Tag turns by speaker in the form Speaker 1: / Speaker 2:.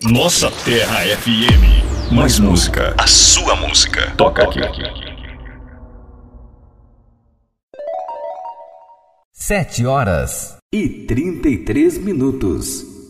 Speaker 1: Nossa Terra FM. Mais música. A sua música. Toca aqui.
Speaker 2: 7h33.